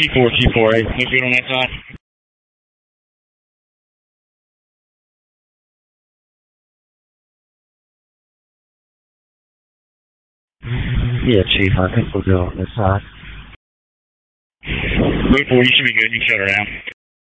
T4, hey, looks good on that side. Yeah, Chief, I think we'll go on this side. Wait for you should be good. You can shut her down.